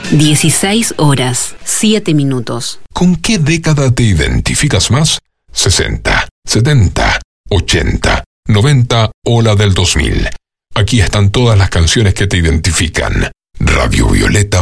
16 horas, 7 minutos. ¿Con qué década te identificas más? 60, 70, 80, 90 o la del 2000. Aquí están todas las canciones que te identifican. Radio Violeta